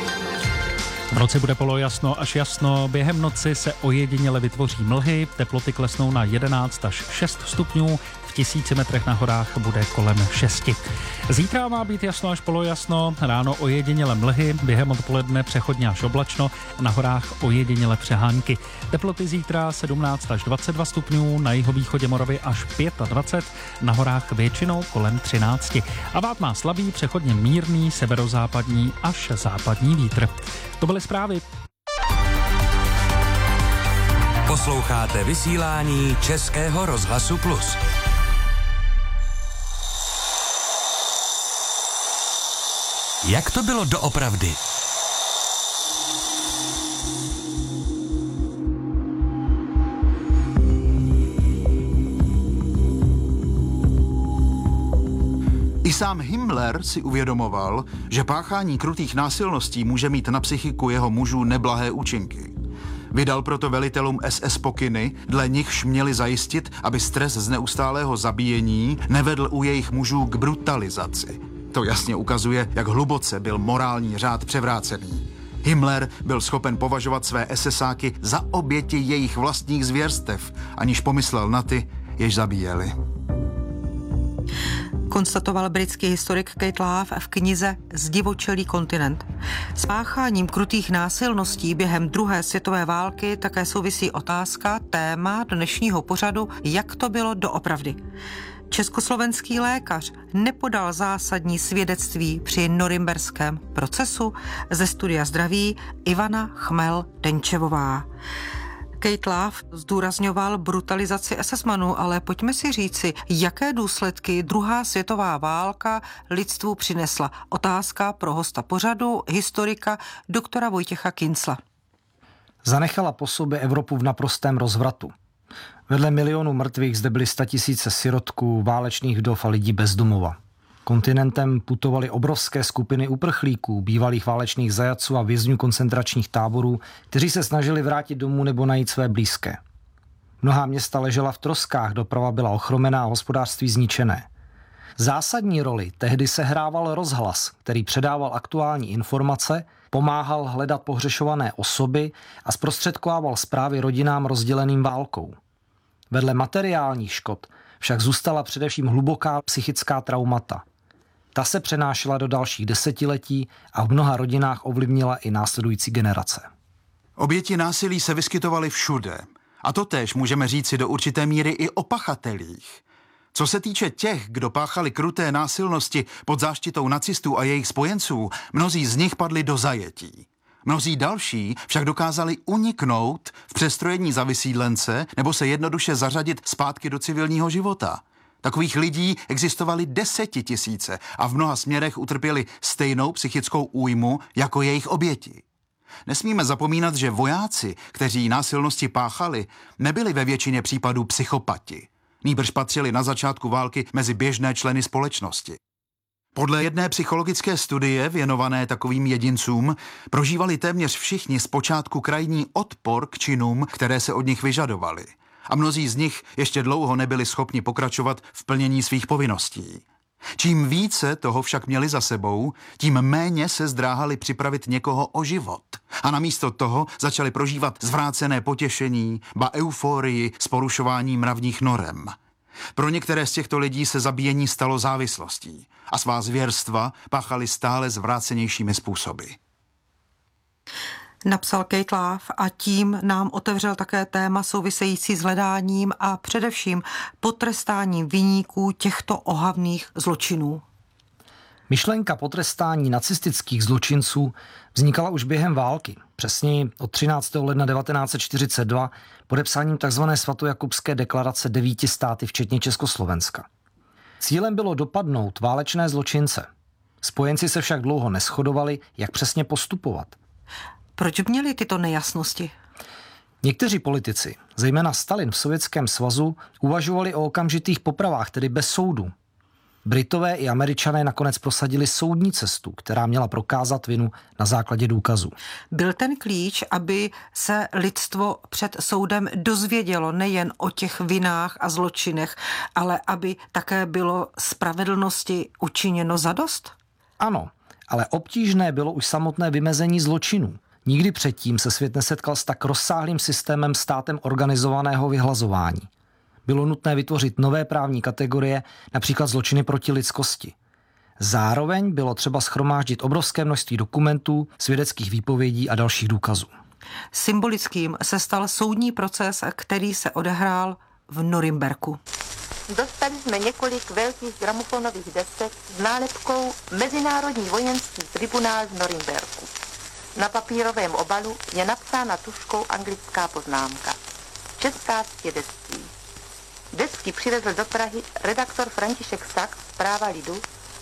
V noci bude polojasno až jasno, během noci se ojediněle vytvoří mlhy, teploty klesnou na jedenáct až šest stupňů, v tisíci metrech na horách bude kolem šesti. Zítra má být jasno až polojasno, ráno ojediněle mlhy, během odpoledne přechodně až oblačno, na horách ojediněle přehánky. Teploty zítra sedmnáct až dvacet dva stupňů, na jihovýchodě Moravy až dvacet pět, na horách většinou kolem třináct. A vát má slabý, přechodně mírný, severozápadní až západní vítr. To byly zprávy. Posloucháte vysílání Českého rozhlasu Plus. Jak to bylo doopravdy? I sám Himmler si uvědomoval, že páchání krutých násilností může mít na psychiku jeho mužů neblahé účinky. Vydal proto velitelům es es pokyny, dle nichž měli zajistit, aby stres z neustálého zabíjení nevedl u jejich mužů k brutalizaci. To jasně ukazuje, jak hluboce byl morální řád převrácený. Himmler byl schopen považovat své esesáky za oběti jejich vlastních zvěrstev, aniž pomyslel na ty, jež zabíjeli. Konstatoval britský historik Kate Love v knize Zdivočelý kontinent. S pácháním krutých násilností během druhé světové války také souvisí otázka, téma dnešního pořadu, jak to bylo doopravdy. Československý lékař nepodal zásadní svědectví při norimberském procesu. Ze Studia zdraví Ivana Chmel-Denčevová. Kate Love zdůrazňoval brutalizaci esesmanů, ale pojďme si říci, jaké důsledky druhá světová válka lidstvu přinesla. Otázka pro hosta pořadu, historika doktora Vojtěcha Kincla. Zanechala po sobě Evropu v naprostém rozvratu. Vedle milionů mrtvých zde byly statisíce sirotků, válečných vdov a lidí bez domova. Kontinentem putovaly obrovské skupiny uprchlíků, bývalých válečných zajatců a vězňů koncentračních táborů, kteří se snažili vrátit domů nebo najít své blízké. Mnohá města ležela v troskách, doprava byla ochromená a hospodářství zničené. Zásadní roli tehdy sehrával rozhlas, který předával aktuální informace, pomáhal hledat pohřešované osoby a zprostředkovával zprávy rodinám rozděleným válkou. Vedle materiálních škod však zůstala především hluboká psychická traumata. Ta se přenášela do dalších desetiletí a v mnoha rodinách ovlivnila i následující generace. Oběti násilí se vyskytovaly všude. A to též můžeme říci do určité míry i o pachatelích. Co se týče těch, kdo páchali kruté násilnosti pod záštitou nacistů a jejich spojenců, mnozí z nich padli do zajetí. Mnozí další však dokázali uniknout v přestrojení za vysídlence nebo se jednoduše zařadit zpátky do civilního života. Takových lidí existovaly desetitisíce a v mnoha směrech utrpěli stejnou psychickou újmu jako jejich oběti. Nesmíme zapomínat, že vojáci, kteří násilnosti páchali, nebyli ve většině případů psychopati. Nýbrž patřili na začátku války mezi běžné členy společnosti. Podle jedné psychologické studie věnované takovým jedincům prožívali téměř všichni zpočátku krajní odpor k činům, které se od nich vyžadovaly. A mnozí z nich ještě dlouho nebyli schopni pokračovat v plnění svých povinností. Čím více toho však měli za sebou, tím méně se zdráhali připravit někoho o život. A namísto toho začali prožívat zvrácené potěšení, ba euforii s porušováním mravních norem. Pro některé z těchto lidí se zabíjení stalo závislostí a svá zvěrstva páchali stále zvrácenějšími způsoby. Napsal Kate Love a tím nám otevřel také téma související s hledáním a především potrestáním viníků těchto ohavných zločinů. Myšlenka potrestání nacistických zločinců vznikala už během války, přesněji od třináctého ledna devatenáct set čtyřicet dva podepsáním tzv. Svatojakubské deklarace devíti státy, včetně Československa. Cílem bylo dopadnout válečné zločince. Spojenci se však dlouho neshodovali, jak přesně postupovat. Proč měli tyto nejasnosti? Někteří politici, zejména Stalin v Sovětském svazu, uvažovali o okamžitých popravách, tedy bez soudu. Britové i Američané nakonec prosadili soudní cestu, která měla prokázat vinu na základě důkazů. Byl ten klíč, aby se lidstvo před soudem dozvědělo nejen o těch vinách a zločinech, ale aby také bylo spravedlnosti učiněno zadost? Ano, ale obtížné bylo už samotné vymezení zločinů. Nikdy předtím se svět nesetkal s tak rozsáhlým systémem státem organizovaného vyhlazování. Bylo nutné vytvořit nové právní kategorie, například zločiny proti lidskosti. Zároveň bylo třeba shromáždit obrovské množství dokumentů, svědeckých výpovědí a dalších důkazů. Symbolickým se stal soudní proces, který se odehrál v Norimberku. Dostali jsme několik velkých gramofonových desek s nálepkou Mezinárodní vojenský tribunál v Norimberku. Na papírovém obalu je napsána tužkou anglická poznámka. Česká svědectví. Desky přivezl do Prahy redaktor František Sachs z Práva lidu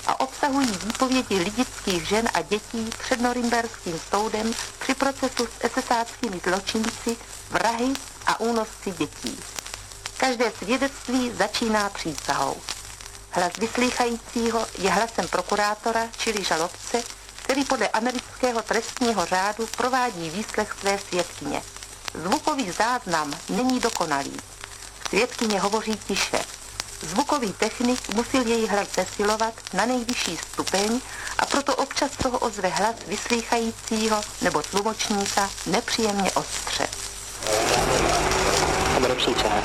a obsahují výpovědi lidických žen a dětí před norimberským soudem při procesu s esesáckými zločinci, vrahy a únosci dětí. Každé svědectví začíná přísahou. Hlas vyslýchajícího je hlasem prokurátora, čili žalobce, který podle amerického trestního řádu provádí výslech své svědkyně. Zvukový záznam není dokonalý. Svědkyně hovoří tiše. Zvukový technik musel její hlas zesilovat na nejvyšší stupeň a proto občas toho ozve hlas vyslýchajícího nebo tlumočníka nepříjemně ostře. Bude přísahá.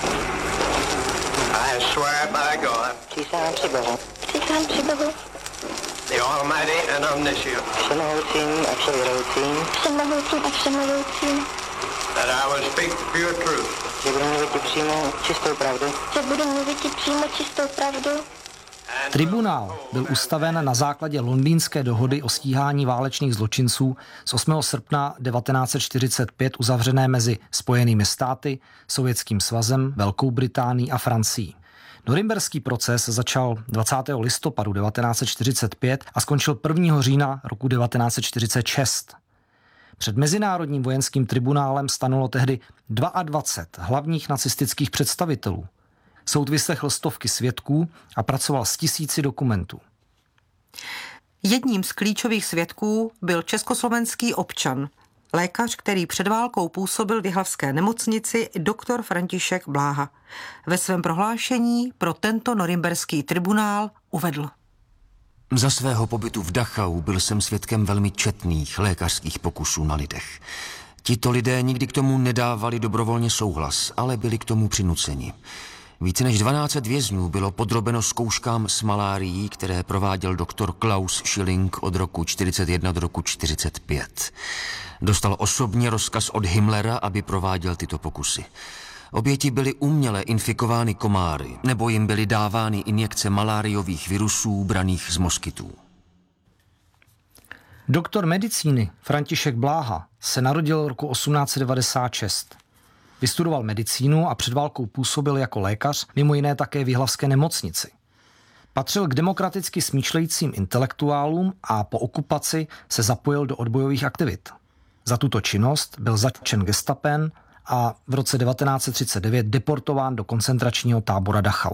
I swear by God. Přísahám při Bohu. Přísahám při Bohu. The Almighty and Omniscient. Všemohoucím a vševěroucím. Všemohoucím a všemohoucím. That I will speak the pure truth. Že budu mluvit ti přímo čistou pravdu. Že budu mluvit ti přímo čistou pravdu. Tribunál byl ustaven na základě londýnské dohody o stíhání válečných zločinců z osmého srpna devatenáct set čtyřicet pět uzavřené mezi Spojenými státy, Sovětským svazem, Velkou Británií a Francií. Norimberský proces začal dvacátého listopadu devatenáct set čtyřicet pět a skončil prvního října roku devatenáct set čtyřicet šest. Před Mezinárodním vojenským tribunálem stanulo tehdy dvacet dva hlavních nacistických představitelů. Soud vyslechl stovky svědků a pracoval s tisíci dokumentů. Jedním z klíčových svědků byl československý občan, lékař, který před válkou působil v jihlavské nemocnici, doktor František Bláha. Ve svém prohlášení pro tento norimberský tribunál uvedl: Za svého pobytu v Dachau byl jsem svědkem velmi četných lékařských pokusů na lidech. Tito lidé nikdy k tomu nedávali dobrovolně souhlas, ale byli k tomu přinuceni. Více než dvanáct set vězňů bylo podrobeno zkouškám s malárií, které prováděl doktor Klaus Schilling od roku čtyřicet jedna do roku čtyřicet pět. Dostal osobně rozkaz od Himmlera, aby prováděl tyto pokusy. Oběti byly uměle infikovány komáry, nebo jim byly dávány injekce maláriových virusů braných z moskytů. Doktor medicíny František Bláha se narodil roku osmnáct set devadesát šest. Vystudoval medicínu a před válkou působil jako lékař, mimo jiné také v jihlavské nemocnici. Patřil k demokraticky smýšlejícím intelektuálům a po okupaci se zapojil do odbojových aktivit. Za tuto činnost byl zatčen gestapem a v roce devatenáct set třicet devět deportován do koncentračního tábora Dachau.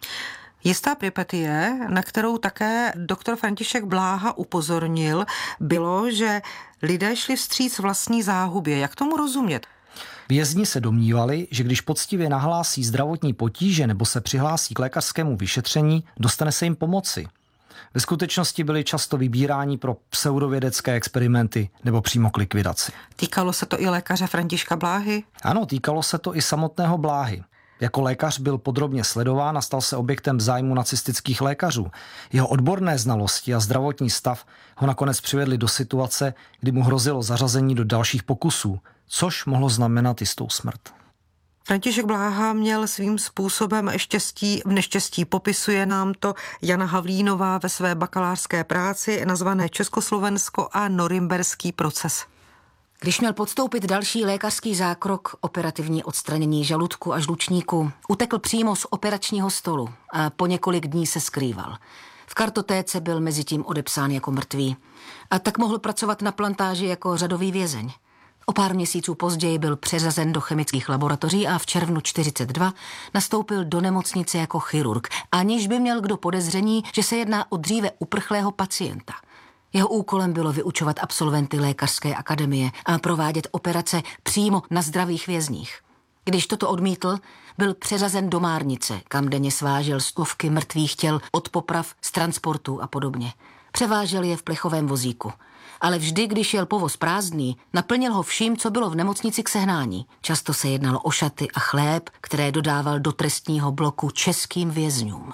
Jistá peripetie, na kterou také doktor František Bláha upozornil, bylo, že lidé šli vstříc vlastní záhubě. Jak tomu rozumět? Vězni se domnívali, že když poctivě nahlásí zdravotní potíže nebo se přihlásí k lékařskému vyšetření, dostane se jim pomoci. Ve skutečnosti byli často vybíráni pro pseudovědecké experimenty nebo přímo k likvidaci. Týkalo se to i lékaře Františka Bláhy? Ano, týkalo se to i samotného Bláhy. Jako lékař byl podrobně sledován a stal se objektem zájmu nacistických lékařů. Jeho odborné znalosti a zdravotní stav ho nakonec přivedli do situace, kdy mu hrozilo zařazení do dalších pokusů, což mohlo znamenat jistou smrt. František Bláha měl svým způsobem štěstí v neštěstí. Popisuje nám to Jana Havlínová ve své bakalářské práci nazvané Československo a norimberský proces. Když měl podstoupit další lékařský zákrok, operativní odstranění žaludku a žlučníku, utekl přímo z operačního stolu a po několik dní se skrýval. V kartotéce byl mezitím odepsán jako mrtvý a tak mohl pracovat na plantáži jako řadový vězeň. O pár měsíců později byl přeřazen do chemických laboratoří a v červnu čtyřicet dva nastoupil do nemocnice jako chirurg, aniž by měl kdo podezření, že se jedná o dříve uprchlého pacienta. Jeho úkolem bylo vyučovat absolventy lékařské akademie a provádět operace přímo na zdravých vězních. Když toto odmítl, byl přeřazen do Márnice, kam denně svážel stovky mrtvých těl od poprav, z transportů a podobně. Převážel je v plechovém vozíku. Ale vždy, když jel povoz prázdný, naplnil ho vším, co bylo v nemocnici k sehnání. Často se jednalo o šaty a chléb, které dodával do trestního bloku českým vězňům.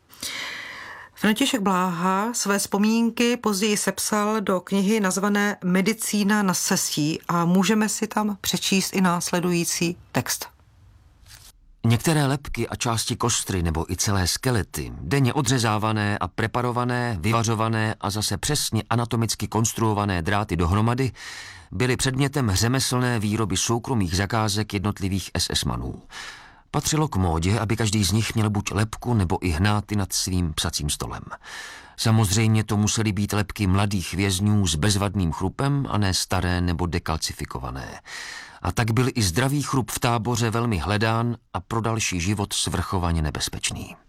František Bláha své vzpomínky později sepsal do knihy nazvané Medicína na scestí a můžeme si tam přečíst i následující text. Některé lebky a části kostry nebo i celé skelety, denně odřezávané a preparované, vyvařované a zase přesně anatomicky konstruované dráty dohromady, byly předmětem řemeslné výroby soukromých zakázek jednotlivých es es manů. Patřilo k módě, aby každý z nich měl buď lebku nebo i hnáty nad svým psacím stolem. Samozřejmě to musely být lebky mladých vězňů s bezvadným chrupem a ne staré nebo dekalcifikované. A tak byl i zdravý chrup v táboře velmi hledán a pro další život svrchovaně nebezpečný.